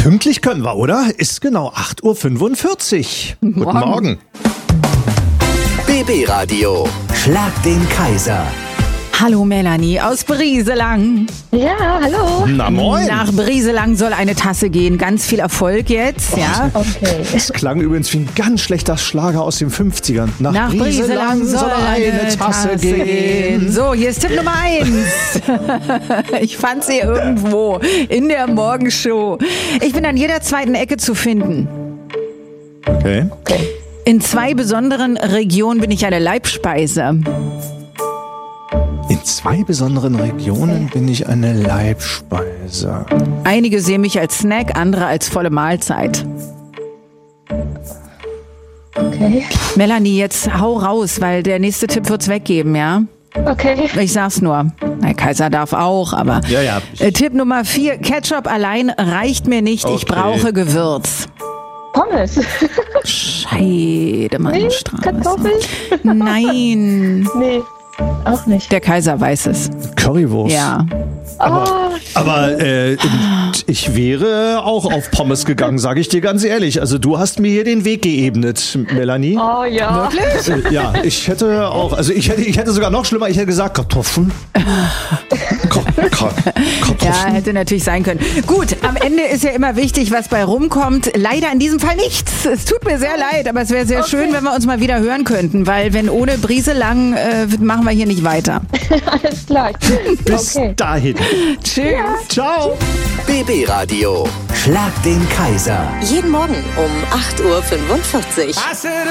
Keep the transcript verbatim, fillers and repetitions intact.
Pünktlich können wir, oder? Ist genau acht Uhr fünfundvierzig. Guten Morgen. B B-Radio. Schlag den Kaiser. Hallo Melanie aus Brieselang. Ja, hallo. Na moin. Nach Brieselang soll eine Tasse gehen. Ganz viel Erfolg jetzt, ja. Okay. Das klang übrigens wie ein ganz schlechter Schlager aus den fünfzigern. Nach, Nach Brieselang soll eine Tasse gehen. So, hier ist Tipp Nummer eins. Ich fand sie irgendwo in der Morgenshow. Ich bin an jeder zweiten Ecke zu finden. Okay. Okay. In zwei besonderen Regionen bin ich eine Leibspeise. In zwei besonderen Regionen bin ich eine Leibspeise. Einige sehen mich als Snack, andere als volle Mahlzeit. Okay. Melanie, jetzt hau raus, weil der nächste Tipp wird's weggeben, ja? Okay. Ich sag's nur. Der Kaiser darf auch, aber... Ja, ja. Äh, Tipp Nummer vier. Ketchup allein reicht mir nicht. Ich Okay. brauche Gewürz. Pommes. Scheidemannstraße. Kartoffeln? Nein. Nee, auch nicht. Der Kaiser weiß es. Currywurst. Ja. Aber, Oh, aber äh, ich wäre auch auf Pommes gegangen, sage ich dir ganz ehrlich. Also du hast mir hier den Weg geebnet, Melanie. oh ja. Äh, Ja, ich hätte auch, also ich hätte, ich hätte sogar noch schlimmer, ich hätte gesagt Kartoffeln. Ka Ka Ja, Kartoffeln. hätte natürlich sein können. Gut, am Ende ist ja immer wichtig, was bei rumkommt. Leider in diesem Fall nichts. Es tut mir sehr leid, aber es wäre sehr Okay. schön, wenn wir uns mal wieder hören könnten, weil wenn ohne Brieselang äh, machen wir hier nicht weiter. Alles klar. Bis Okay. dahin. Tschüss. Ciao. B B-Radio. Schlag den Kaiser. Jeden Morgen um acht Uhr fünfundvierzig.